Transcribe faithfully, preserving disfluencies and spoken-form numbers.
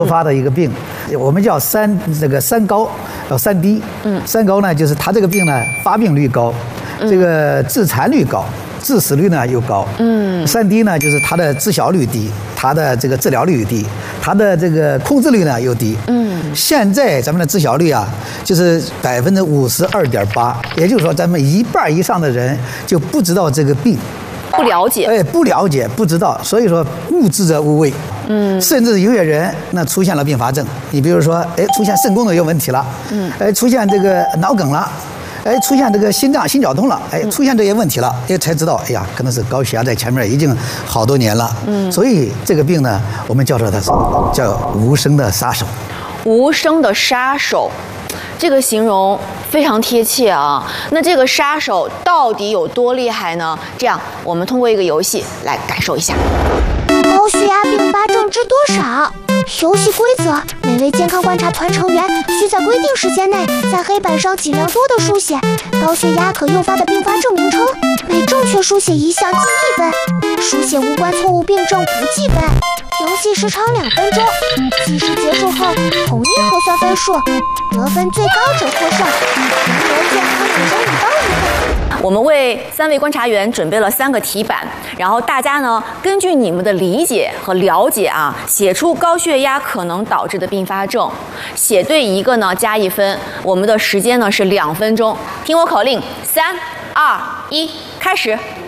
突发的一个病，我们叫三这个三高，叫三低。嗯，三高呢，就是它这个病呢发病率高，这个致残率高，致死率呢又高。嗯，三低呢就是它的治效率低，它的这个治疗率低，它的这个控制率呢又低。嗯，现在咱们的治效率啊，就是百分之五十二点八，也就是说咱们一半以上的人就不知道这个病。 不了解， 哎，不了解，不知道，所以说误知者无畏，嗯，甚至有些人那出现了并发症，你比如说，哎，出现肾功能有问题了，嗯，哎，出现这个脑梗了，哎，出现这个心脏心绞痛了，哎，出现这些问题了，哎，才知道，哎呀，可能是高血压在前面已经好多年了，嗯，所以这个病呢，我们叫做它是叫无声的杀手， 无声的杀手。这个形容非常贴切啊！那这个杀手到底有多厉害呢？这样，我们通过一个游戏来感受一下。 高血压并发症知多少？游戏规则：每位健康观察团成员需在规定时间内在黑板上尽量多的书写高血压可诱发的并发症名称，每正确书写一项记一分，书写无关错误病症不计分。游戏时长两分钟，计时结束后统一核算分数，得分最高者获胜。赢得健康女生礼包一份。 我们为三位观察员准备了三个题板，然后大家呢根据你们的理解和了解啊，写出高血压可能导致的并发症，写对一个呢加一分。我们的时间呢是两分钟，听我口令，三二一，开始。